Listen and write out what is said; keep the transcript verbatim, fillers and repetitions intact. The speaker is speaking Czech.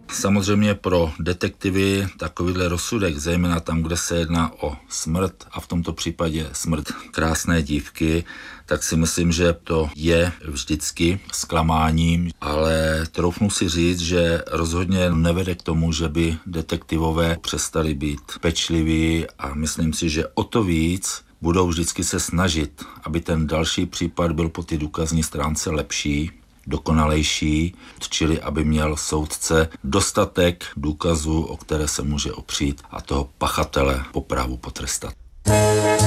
Samozřejmě pro detektivy takovýhle rozsudek, zejména tam, kde se jedná o smrt a v tomto případě smrt krásné dívky, tak si myslím, že to je vždycky zklamáním, ale troufnu si říct, že rozhodně nevede k tomu, že by detektivové přestali být pečliví a myslím si, že o to víc budou vždycky se snažit, aby ten další případ byl po ty důkazní stránce lepší, dokonalejší, čili aby měl soudce dostatek důkazů, o které se může opřít a toho pachatele po právu potrestat.